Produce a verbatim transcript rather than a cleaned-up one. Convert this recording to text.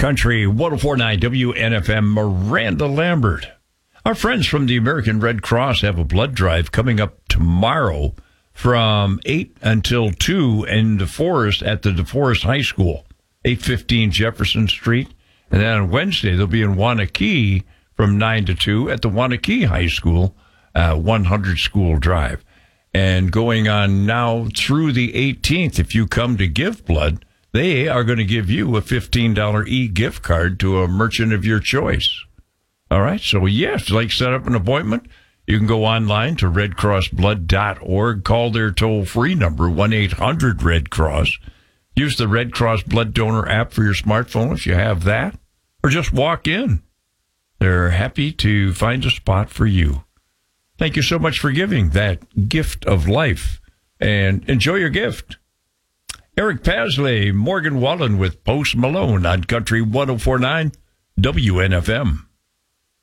Country one oh four point nine W N F M, Miranda Lambert. Our friends from the American Red Cross have a blood drive coming up tomorrow from eight until two in DeForest at the DeForest High School, eight fifteen Jefferson Street. And then on Wednesday, they'll be in Waunakee from nine to two at the Waunakee High School, uh, one hundred School Drive. And going on now through the eighteenth, if you come to give blood, they are going to give you a fifteen dollars e-gift card to a merchant of your choice. All right, so yes, like set up an appointment. You can go online to red cross blood dot org, call their toll-free number, one eight hundred red cross. Use the Red Cross Blood Donor app for your smartphone if you have that, or just walk in. They're happy to find a spot for you. Thank you so much for giving that gift of life, and enjoy your gift. Eric Pasley, Morgan Wallen with Post Malone on Country one oh four point nine W N F M.